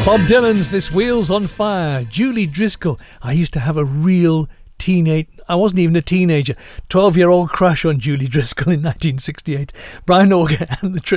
Bob Dylan's This Wheel's on Fire. Julie Driscoll. I used to have a real I wasn't even a teenager, 12-year-old crush on Julie Driscoll in 1968. Brian Auger and the